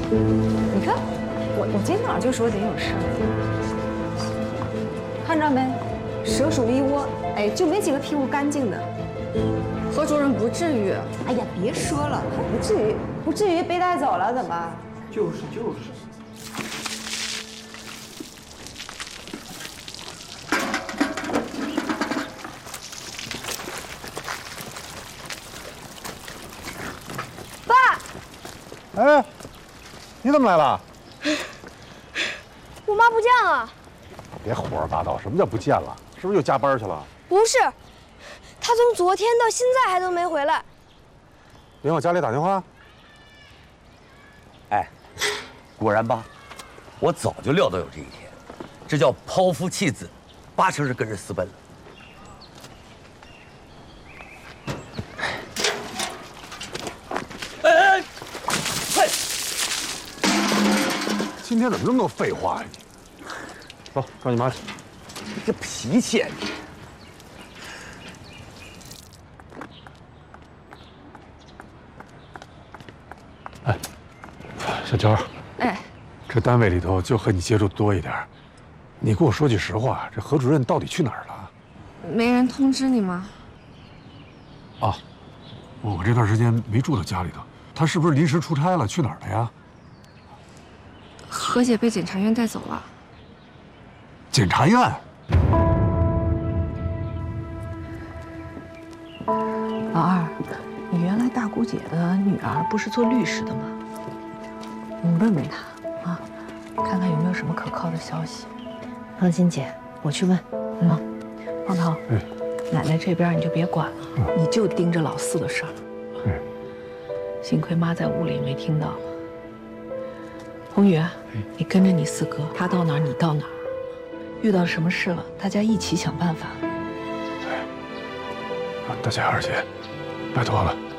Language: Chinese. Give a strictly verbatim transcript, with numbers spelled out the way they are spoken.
你看，我我今天早上就说得有事儿，看着没？蛇鼠一窝，哎，就没几个屁股干净的。 何主任不至于。 哎呀，别说了，还不至于，不至于被带走了，怎么？ 就是就是。 爸， 哎，你怎么来了？ 我妈不见了。 别胡说八道，什么叫不见了？是不是又加班去了？ 不是，她从昨天到现在还都没回来。 别往家里打电话。 哎，果然吧，我早就料到有这一天，这叫抛夫弃子，八成是跟人私奔了。哎哎，快！ 今天怎么这么多废话呀你？走，找你妈去。 你这脾气啊你！ 哎，小娇， 哎， 这单位里头就和你接触多一点，你给我说句实话，这何主任到底去哪儿了？ 没人通知你吗？ 啊，我这段时间没住到家里头，他是不是临时出差了？去哪儿了呀？ 何姐被检察院带走了。 检察院？ 老二，你原来大姑姐的女儿不是做律师的吗？你问问她啊，看看有没有什么可靠的消息。 放心，姐，我去问。 啊，方涛， 哎， 奶奶这边你就别管了， 嗯、 你就盯着老四的事儿。 嗯， 幸亏妈在屋里没听到。红宇，你跟着你四哥，他到哪儿你到哪儿。遇到什么事了，大家一起想办法。 哎，大姐二姐，拜托了。